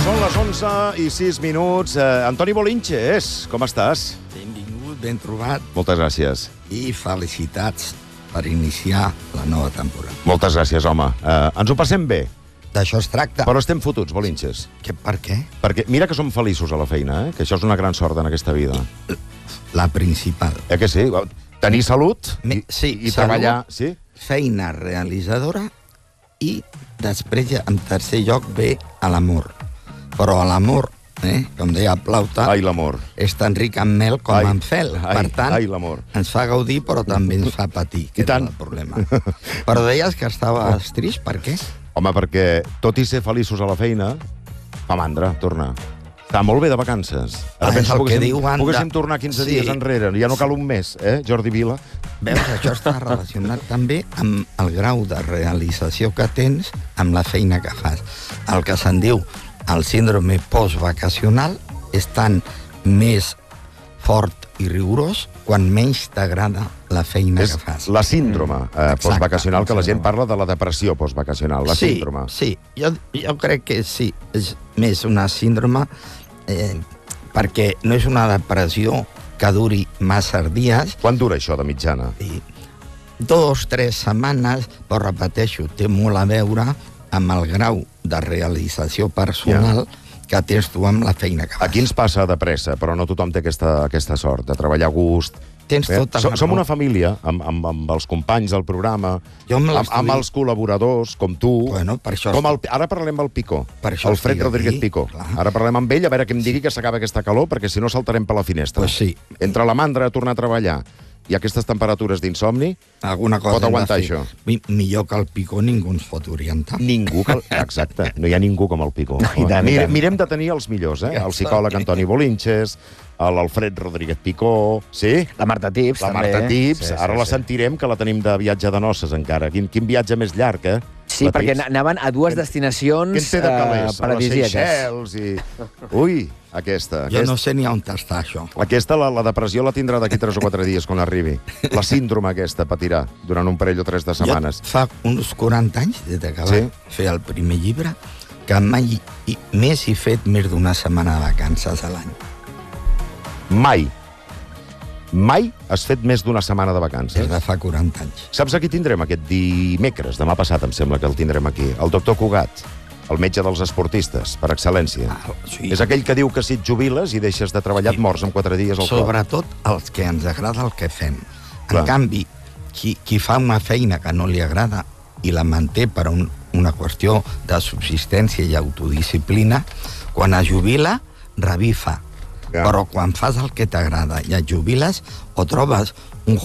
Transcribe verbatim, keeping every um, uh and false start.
Són les onze i sis minuts. Uh, Antoni Bolinches, com estàs? Benvingut, ben trobat. Moltes gràcies. I felicitats per iniciar la nova temporada. Moltes gràcies, home. Uh, ens ho passem bé. D'això es tracta. Però estem fotuts, Bolinches. Que, per què? Perquè mira que som feliços a la feina, eh? Que això és una gran sort en aquesta vida. La principal. Eh que sí? Tenir salut i, Me, sí, i salut, treballar... Sí? Feina realitzadora i després, en tercer lloc, ve a l'amor. Però a l'amor, eh, com deia Plauta, Ai, l'amor. és tan ric en mel com Ai, en fel. ai, per tant, ai, l'amor. ens fa gaudir, però també ens fa patir, que I tant. és el problema. Però deies que estaves trist, per què? Home, perquè tot i ser feliços a la feina, fa mandra tornar. Està molt bé de vacances. Ah, és el que diuen de- Poguéssim tornar quinze Sí. dies enrere. Ja no cal un mes, eh, Jordi Vila? Veus, això està relacionat també amb el grau de realització que tens amb la feina que fas. El que se'n diu el síndrome postvacacional és tan més fort i rigorós quan menys t'agrada la feina És que fas. la síndrome eh, Exacte, postvacacional, que la gent síndrome. parla de la depressió postvacacional. La sí, síndrome. Sí, jo, jo crec que sí, és més una síndrome eh, perquè no és una depressió que duri massa dies, Quan dura això, de mitjana? i dos, tres setmanes, però repeteixo, té molt a veure amb el grau de realització personal que tens tu amb la feina que fas. Aquí ens passa de pressa, però no tothom té aquesta, aquesta sort, de treballar a gust. Tens Eh? tota la Som, som raó. una família, amb, amb, amb els companys del programa, Jo amb amb, l'estudi- amb els col·laboradors, com tu. Bueno, per això com el, estic- ara parlem amb el Picó, Per això el Fred estic Rodríguez aquí, Picó. clar. Ara parlem amb ell, a veure que em digui que s'acaba aquesta calor, perquè si no saltarem per la finestra. Pues sí. Entre la mandra a tornar a treballar i aquestes temperatures d'insomni, Alguna cosa Pot hem de aguantar fer. això. Mi, millor que el Picó ningú ens pot orientar. ningú... Que... Exacte, no hi ha ningú com el Picó. I tant, i Mire, tant. mirem de tenir els millors, eh? Ja El està. psicòleg Antoni Bolinches, l'Alfred Rodríguez Picó, sí? La Marta Tips, La també. Marta Tips, Sí, sí, ara la sí. sentirem, que la tenim de viatge de noces encara. Quin, quin viatge més llarg, eh? Sí, La perquè Tips. anaven a dues Què destinacions en té de calés? eh, A les paradisíaques. Seychelles i... Ui, aquesta. Jo aquesta. no sé ni on està això. Aquesta, la, la depressió la tindrà d'aquí tres o quatre dies quan arribi. La síndrome aquesta patirà durant un parell o tres de setmanes. Jo fa uns quaranta anys, des que vaig Sí? fer el primer llibre, que mai i, més he fet més d'una setmana de vacances a l'any. Mai. Mai has fet més d'una setmana de Des vacances. de fa quaranta anys. Saps a qui tindrem aquest dimecres? Demà passat, em sembla que el tindrem aquí. El doctor Cugat, el metge dels esportistes, per excel·lència. Ah, sí. És aquell que diu que si et jubiles i deixes de treballar Sí. et mors en quatre dies al cop. Sobretot els que ens agrada el que fem. Clar. En canvi, qui, qui fa una feina que no li agrada i la manté per un, una qüestió de subsistència i autodisciplina, quan es jubila, revifa. Ja. Però quan fas el que t'agrada i et jubiles, o trobes un